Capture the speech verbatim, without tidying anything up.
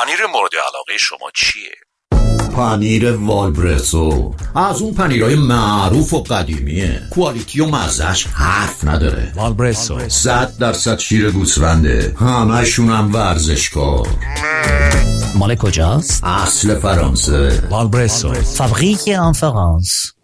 پنیر مورد علاقه شما چیه؟ پنیر والبرزو از اون پنیرهای معروف و قدیمیه، کوالیتی و مزهش حرف نداره. والبرزو صد درصد شیر گوسفنده، همشون هم ورزشکار. مال کجاست؟ اصل فرانسه. والبرزو Fabrique en France.